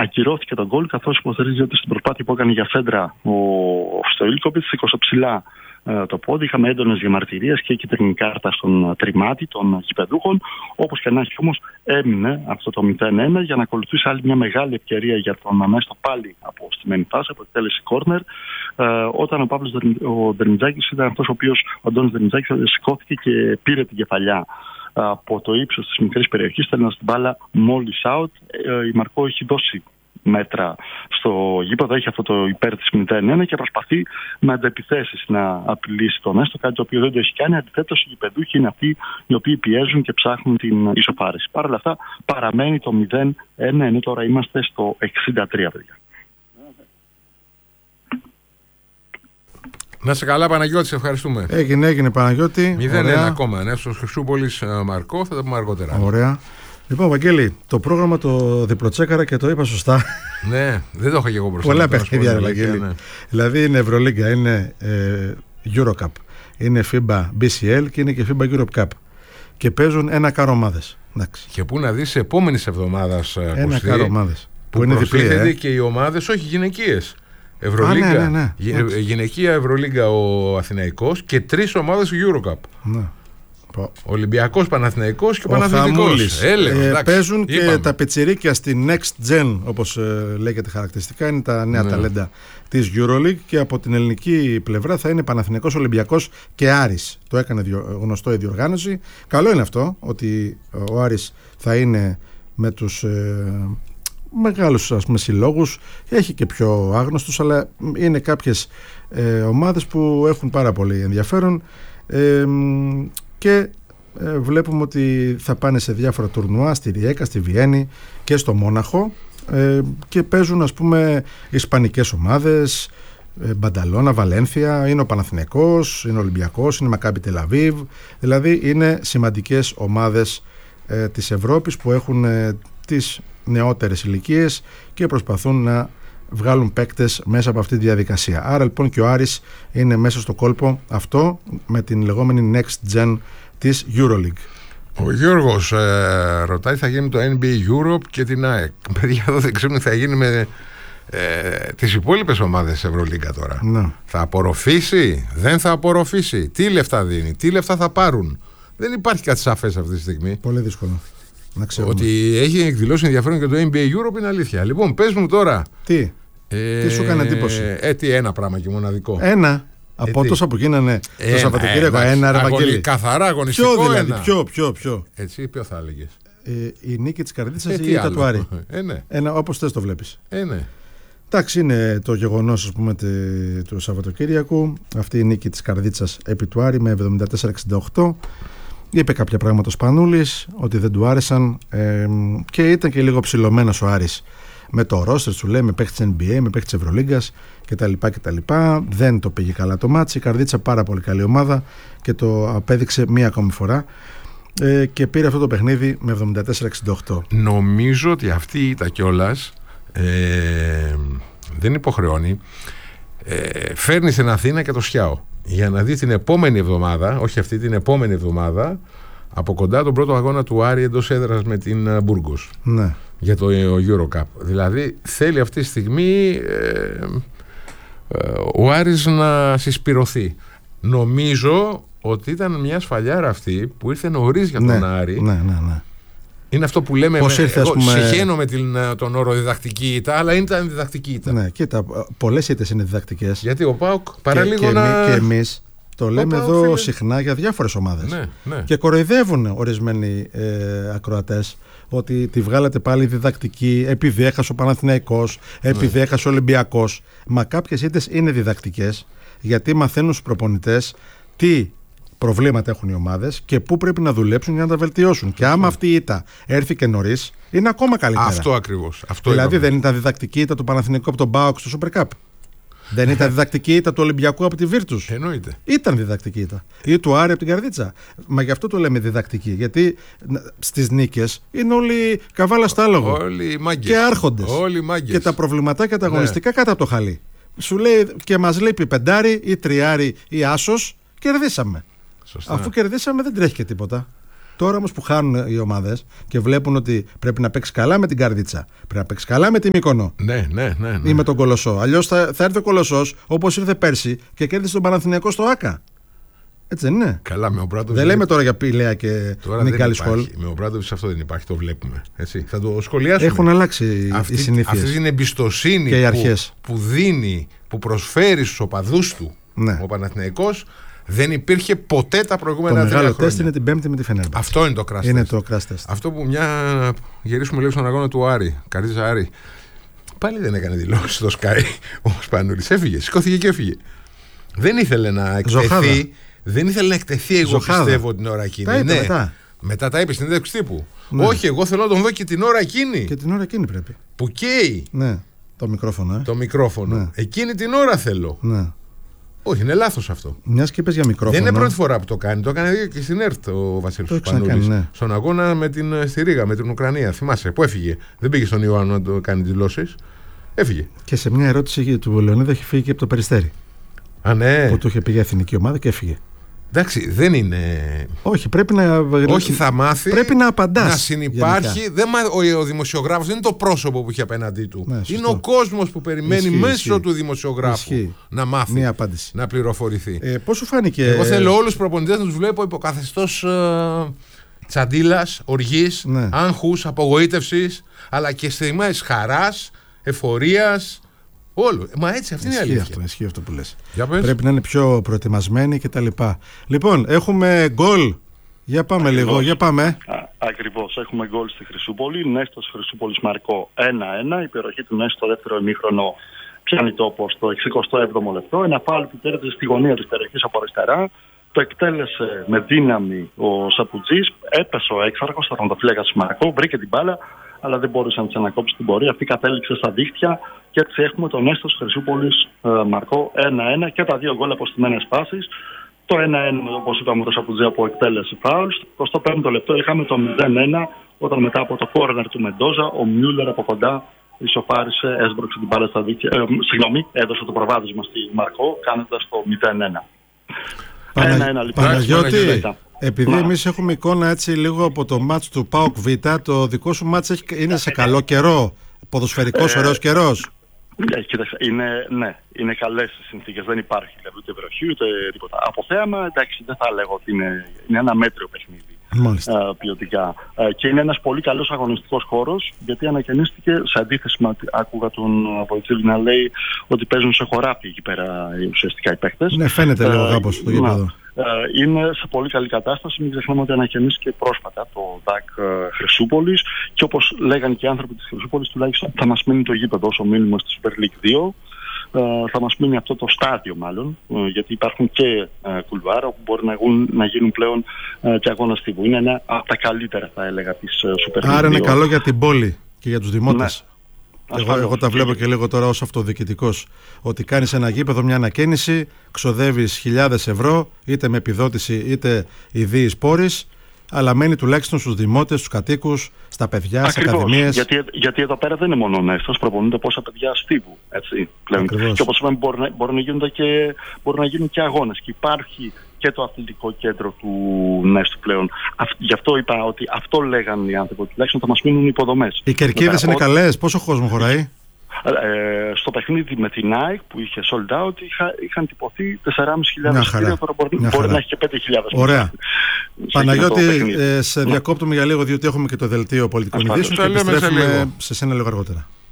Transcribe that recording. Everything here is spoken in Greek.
ακυρώθηκε τον γκολ, καθώς υποστηρίζει ότι στην προσπάθεια που έκανε για σέντρα ο Στοίλκοβιτς σήκωσε ψηλά το πόδι. Είχαμε έντονες διαμαρτυρίες και κίτρινη κάρτα στον τριμάτη των γηπεδούχων. Όπως και να έχει όμως, έμεινε αυτό το 0-1 για να ακολουθήσει άλλη μια μεγάλη ευκαιρία για τον Αμέστο, πάλι από στημένη πάσα, από εκτέλεση κόρνερ, όταν ο Παύλος Δερμιτζάκης ήταν αυτός ο οποίος, ο Αντώνης Δερμιτζάκης, σηκώθηκε και πήρε την κεφαλιά από το ύψος της μικρής περιοχής, στέλνοντας την μπάλα μόλις out. Η Μαρκό έχει δώσει μέτρα στο γήπεδο, έχει αυτό το υπέρ της 0-1 και προσπαθεί με αντεπιθέσεις να απειλήσει τον Έστω, κάτι το οποίο δεν το έχει κάνει. Αντιθέτως, οι γηπεδούχοι είναι αυτοί οι οποίοι πιέζουν και ψάχνουν την ισοφάριση. Παρ' όλα αυτά, παραμένει το 0-1, ενώ τώρα είμαστε στο 63, παιδιά. Να σε καλά, Παναγιώτη, σε ευχαριστούμε. Έγινε Παναγιώτη. 0-1 ακόμα, ναι, στο Χρυσούπολης Μαρκό, θα τα πούμε αργότερα. Ωραία. Λοιπόν, Βαγγέλη, το πρόγραμμα το διπλοτσέκαρα και το είπα σωστά. Ναι, δεν το είχα και εγώ μπροστά. Πολλά παιχνίδια, Βαγγέλη. Ναι. Δηλαδή είναι Ευρωλίγκα, είναι Eurocup, είναι FIBA BCL και είναι και FIBA Europe Cup. Και παίζουν ένα κάρο ομάδες. Και πού να δεις επόμενης εβδομάδας, ένα κάρο ομάδες. Που είναι διπλή. Και οι ομάδες, όχι γυναικείες. Ευρωλίγκα, ναι. Γυναικεία Ευρωλίγκα ο Αθηναϊκός και 3 ομάδες του Eurocup. Ναι. Ολυμπιακός, Παναθηναϊκός και Παναθηναϊκός. Παίζουν και τα πετσιρίκια στη Next Gen, όπως λέγεται χαρακτηριστικά, είναι τα νέα ταλέντα της EuroLeague, και από την ελληνική πλευρά θα είναι Παναθηναϊκός, Ολυμπιακός και Άρης. Το έκανε γνωστό η διοργάνωση. Καλό είναι αυτό, ότι ο Άρης θα είναι με τους μεγάλους, ας πούμε, συλλόγους. Έχει και πιο άγνωστους, αλλά είναι κάποιες ομάδες που έχουν πάρα πολύ ενδιαφέρον. Και βλέπουμε ότι θα πάνε σε διάφορα τουρνουά, στη Ριέκα, στη Βιέννη και στο Μόναχο, και παίζουν, ας πούμε, ισπανικές ομάδες, Μπανταλώνα, Βαλένθια, είναι ο Παναθηναϊκός, είναι ο Ολυμπιακός, είναι Μακάμπι Τελαβίβ. Δηλαδή είναι σημαντικές ομάδες της Ευρώπης που έχουν τις νεότερες ηλικίες και προσπαθούν να βγάλουν παίκτες μέσα από αυτή τη διαδικασία. Άρα λοιπόν και ο Άρης είναι μέσα στο κόλπο αυτό με την λεγόμενη Next Gen της EuroLeague. Ο Γιώργος ρωτάει, θα γίνει το NBA Europe και την ΑΕΚ. Παιδιά, εδώ δεν ξέρουν τι θα γίνει με τις υπόλοιπες ομάδες Ευρωλίγκα τώρα. Ναι. Θα απορροφήσει, δεν θα απορροφήσει, τι λεφτά δίνει, τι λεφτά θα πάρουν. Δεν υπάρχει κάτι σαφές αυτή τη στιγμή. Πολύ δύσκολο να ξέρουμε. Ότι έχει εκδηλώσει ενδιαφέρον και το NBA Europe είναι αλήθεια. Λοιπόν, πες μου τώρα. Τι σου έκανε εντύπωση? Τι, ένα πράγμα και μοναδικό. Ένα. Από τόσα που γίνανε το Σαββατοκύριακο, ένα καθαρά αγωνιστικό. Ποιο δηλαδή, ποιο. Έτσι, ποιο θα έλεγες? Η νίκη της Καρδίτσας ή η ήττα του Άρη? Ναι. Όπως θες το βλέπεις. Ναι. Εντάξει, είναι το γεγονός, ας πούμε, του Σαββατοκύριακου. Αυτή η νίκη της Καρδίτσας επί του Άρη με 74-68. Είπε κάποια πράγματα ο Σπανούλης ότι δεν του άρεσαν, και ήταν και λίγο ψηλωμένος ο Άρης με το ρόστερ, σου λέει, με παίχτης NBA, με παίχτης Ευρωλίγκας κτλ. Δεν το πήγε καλά το μάτσι. Η Καρδίτσα πάρα πολύ καλή ομάδα και το απέδειξε μία ακόμη φορά, και πήρε αυτό το παιχνίδι με 74-68. Νομίζω ότι αυτή η ήττα κιόλας δεν υποχρεώνει. Φέρνει στην Αθήνα και το Σιάο για να δει την επόμενη εβδομάδα, όχι αυτή, την επόμενη εβδομάδα, από κοντά τον πρώτο αγώνα του Άρη εντός έδρας με την Μπουργκος. Ναι. Για το Eurocup. Δηλαδή θέλει αυτή τη στιγμή ο Άρης να συσπυρωθεί. Νομίζω ότι ήταν μια σφαλιάρα αυτή που ήρθε νωρίς για τον Άρη. Ναι. Είναι αυτό που λέμε. Πώς ήρθε, εγώ συχαίνω με τον όρο διδακτική ήττα, αλλά ήταν διδακτική ήττα. Ναι, κοίτα, πολλές ήττες είναι διδακτικές. Γιατί ο ΠΑΟΚ παραλίγο και εμείς το λέμε εδώ συχνά για διάφορες ομάδες. Ναι. Και κοροϊδεύουν ορισμένοι ακροατές ότι τη βγάλατε πάλι διδακτική επειδή έχασε ο Παναθηναϊκός, επειδή έχασε ο Ολυμπιακός. Μα κάποιες ήττες είναι διδακτικές, γιατί μαθαίνουν στους προπονητές τι προβλήματα έχουν οι ομάδες και πού πρέπει να δουλέψουν για να τα βελτιώσουν. Και άμα αυτή η ήττα έρθει και νωρίς, είναι ακόμα καλύτερα. Αυτό ακριβώς. Δηλαδή δεν ήταν διδακτική ήττα του Παναθηναϊκού από τον ΠΑΟΚ στο Super Cup? Δεν ήταν διδακτική ήττα του Ολυμπιακού από τη Βίρτους? Εννοείται. Ήταν διδακτική ήττα. Ή του Άρη από την Καρδίτσα. Μα γι' αυτό το λέμε διδακτική. Γιατί στις νίκες είναι όλοι καβάλα στο άλογο. Όλοι μάγκες. Και άρχοντες. Όλοι μάγκες. Και τα προβληματάκια τα αγωνιστικά κάτω από το χαλί. Σου λέει και μας λείπει πεντάρι ή τριάρι ή άσος, κερδίσαμε. Σωστά. Αφού κερδίσαμε δεν τρέχει και τίποτα. Τώρα όμως που χάνουν οι ομάδες και βλέπουν ότι πρέπει να παίξει καλά με την Καρδίτσα, πρέπει να παίξει καλά με τη Μύκονο Ναι. ή με τον Κολοσσό. Αλλιώς θα έρθει ο Κολοσσός όπως ήρθε πέρσι και κέρδισε τον Παναθηναϊκό στο ΆΚΑ. Έτσι δεν είναι? Καλά, με ο Μπράντοβιτς. Δεν λέμε τώρα για Πηλαία και Νικάλη Σχόλ. Με ο Μπράντοβιτς αυτό δεν υπάρχει, το βλέπουμε. Έτσι. Θα το σχολιάσουμε. Έχουν αλλάξει οι συνήθειες. Αυτή την εμπιστοσύνη και οι αρχές που δίνει, που προσφέρει στους οπαδούς του ο Παναθηναϊκός, δεν υπήρχε ποτέ τα προηγούμενα 3 χρόνια. Το μεγάλο τεστ είναι την Πέμπτη με τη Φενέρμπαχτσε. Αυτό είναι το crash είναι test. Το crash test. Αυτό που γυρίσουμε λίγο στον αγώνα του Άρη, Καρδίτσα Άρη. Πάλι δεν έκανε δηλώσεις στο Sky ο Σπανούλης. Έφυγε, σηκώθηκε και έφυγε. Δεν ήθελε να εκτεθεί. Δεν ήθελε να εκτεθεί, εγώ πιστεύω, την ώρα εκείνη. Τα είπε μετά τα είπε στην έντευξη τύπου. Ναι. Όχι, εγώ θέλω να τον δω και την ώρα εκείνη. Και την ώρα εκείνη πρέπει. Που καίει. Ναι, το μικρόφωνο. Το μικρόφωνο. Ναι. Εκείνη την ώρα θέλω. Ναι. Όχι, είναι λάθος αυτό. Μιας και είπες για μικρόφωνο. Δεν είναι πρώτη φορά που το κάνει. Το έκανε και στην ΕΡΤ ο Βασίλης Σπανούλης. Ναι. Στον αγώνα στη Ρήγα με την Ουκρανία. Θυμάσαι που έφυγε. Δεν πήγε στον Ιωάννου να το κάνει δηλώσεις. Έφυγε. Και σε μια ερώτηση του Λεωνίδα έχει φύγει και από το Περιστέρι. Α, ναι. Που του είχε πει για εθνική ομάδα και έφυγε. Εντάξει, δεν είναι. Όχι, πρέπει να. Όχι, θα μάθει. Πρέπει να απαντάς. Να συνυπάρχει. Ο δημοσιογράφος δεν είναι το πρόσωπο που έχει απέναντί του. Ναι, είναι ο κόσμος που περιμένει μέσω του δημοσιογράφου να μάθει. Μία απάντηση. Να πληροφορηθεί. Πώς σου φάνηκε? Εγώ θέλω όλους τους προπονητές να τους βλέπω υποκαθεστώς τσαντίλας, οργής, άγχους, απογοήτευσης, αλλά και στιγμές χαράς, εφορίας. Όλο. Μα έτσι, αυτή είναι η αλήθεια. Ισχύει αυτό που λες. Πρέπει να είναι πιο προετοιμασμένοι κτλ. Λοιπόν, έχουμε γκολ. Για πάμε λίγο, για πάμε. Ακριβώς. Έχουμε γκολ στη Χρυσούπολη. Νέστος Χρυσούπολης Μαρκό 1-1. Η περιοχή του Νέστο στο δεύτερο ημίχρονο πιάνει τόπο στο 67ο λεπτό. Ένα φάουλ που κέρδισε στη γωνία της περιοχής από αριστερά. Το εκτέλεσε με δύναμη ο Σαπουτζής. Έπεσε ο έξαρχος, ο τερματοφύλακας του Μαρκό. Βρήκε την μπάλα, αλλά δεν μπόρεσε να της ανακόψει την πορεία. Αυτή κατέληξε στα δίχτυα. Και έτσι έχουμε τον Νέστος Χρυσούπολης Μαρκό 1-1 και τα 2 γκολ από στημένες πάσεις. Το 1-1, όπως είπαμε, το Σαπουτζή από εκτέλεση φάουλ. Στο 25ο λεπτό είχαμε το 0-1, όταν μετά από το κόρνερ του Μεντόζα ο Μιούλερ από κοντά ισοφάρισε, έσπρωξε την μπάλα στα δίκτυα. Έδωσε το προβάδισμα στη Μαρκό, κάνοντας το 0-1. 1-1 λοιπόν. Παναγιώτη, επειδή εμείς έχουμε εικόνα έτσι λίγο από το μάτς του ΠΑΟΚ Β, το δικό σου μάτς είναι σε καλό καιρό, ποδοσφαιρικός ωραίος καιρός. Είναι καλές οι συνθήκες, δεν υπάρχει δηλαδή, ούτε βροχή ούτε τίποτα. Από θέαμα, εντάξει, δεν θα λέγω ότι είναι ένα μέτριο παιχνίδι ποιοτικά. Και είναι ένας πολύ καλός αγωνιστικός χώρος, γιατί ανακαινίστηκε, σε αντίθεση με άκουγα τον Βοητσίλη να λέει ότι παίζουν σε χωράφι εκεί πέρα ουσιαστικά οι παίκτες. Ναι, φαίνεται λίγο κάπως το γήπεδο. Είναι σε πολύ καλή κατάσταση. Μην ξεχνάμε ότι ανακαινίστηκε πρόσφατα το ΔΑΚ Χρυσούπολης και όπως λέγανε και οι άνθρωποι της Χρυσούπολης, τουλάχιστον θα μας μείνει το γήπεδο όσο μείνουμε στη Super League 2. Θα μας μείνει αυτό το στάδιο μάλλον, γιατί υπάρχουν και κουλβάρα όπου μπορεί να γίνουν πλέον και αγώνα στίβου. Είναι ένα από τα καλύτερα, θα έλεγα, της Super League 2. Άρα είναι καλό για την πόλη και για τους δημότες. Ναι. Εγώ τα βλέπω και λίγο τώρα ως αυτοδιοικητικός, ότι κάνεις ένα γήπεδο, μια ανακαίνιση, ξοδεύεις χιλιάδες ευρώ, είτε με επιδότηση είτε ιδίης πόρης, αλλά μένει τουλάχιστον στους δημότες, στους κατοίκους, στα παιδιά, στις ακαδημίες. Γιατί εδώ πέρα δεν είναι μόνο ο Νέστος, προπονούνται πόσα παιδιά στίβου. Έτσι, πλέον. Και όπως είπαμε, μπορεί να γίνουν και αγώνες. Και υπάρχει και το αθλητικό κέντρο του Νέστου πλέον. Γι' αυτό είπα ότι αυτό λέγανε οι άνθρωποι, τουλάχιστον θα μας μείνουν υποδομές. Οι κερκίδες είναι καλές, πόσο κόσμο χωράει? Στο παιχνίδι με την ΑΕΚ που είχε sold out είχαν τυπωθεί 4.500 εισιτήρια, τώρα μπορεί να έχει και 5.000. Ωραία. Παναγιώτη, σε διακόπτουμε για λίγο, διότι έχουμε και το δελτίο πολιτικών ειδήσεων και επιστρέφουμε σε σένα λίγο αργότερα.